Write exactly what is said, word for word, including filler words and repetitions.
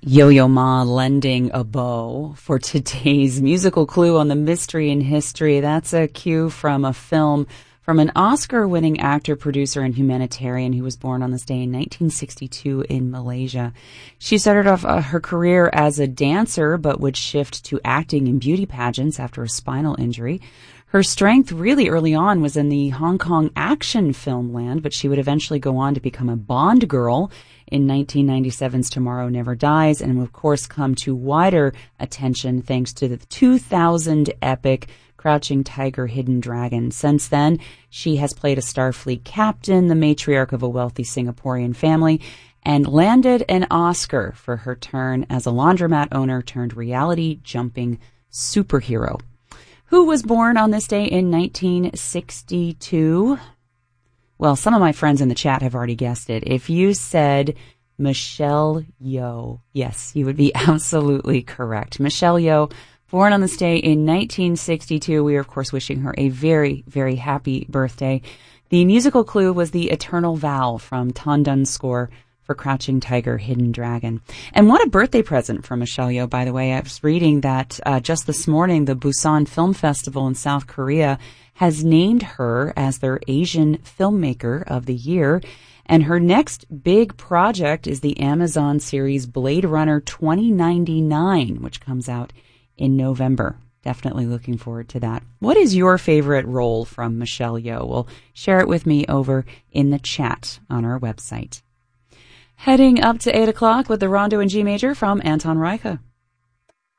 Yo-Yo Ma lending a bow for today's musical clue on the mystery in history. That's a cue from a film from an Oscar-winning actor, producer, and humanitarian who was born on this day in nineteen sixty-two in Malaysia. She started off uh, her career as a dancer, but would shift to acting in beauty pageants after a spinal injury. Her strength really early on was in the Hong Kong action film land, but she would eventually go on to become a Bond girl in nineteen ninety-seven's Tomorrow Never Dies, and of course come to wider attention thanks to the two thousand epic Crouching Tiger, Hidden Dragon. Since then, she has played a Starfleet captain, the matriarch of a wealthy Singaporean family, and landed an Oscar for her turn as a laundromat owner turned reality-jumping superhero. Who was born on this day in nineteen sixty-two? Well, some of my friends in the chat have already guessed it. If you said Michelle Yeoh, yes, you would be absolutely correct. Michelle Yeoh, born on this day in nineteen sixty-two. We are, of course, wishing her a very, very happy birthday. The musical clue was the Eternal Vow from Ton Dun's score for Crouching Tiger, Hidden Dragon. And what a birthday present for Michelle Yeoh, by the way. I was reading that uh, just this morning, the Busan Film Festival in South Korea has named her as their Asian Filmmaker of the Year. And her next big project is the Amazon series Blade Runner twenty ninety-nine, which comes out in November. Definitely looking forward to that. What is your favorite role from Michelle Yeoh? Well, share it with me over in the chat on our website. Heading up to eight o'clock with the Rondo in G Major from Anton Reicha.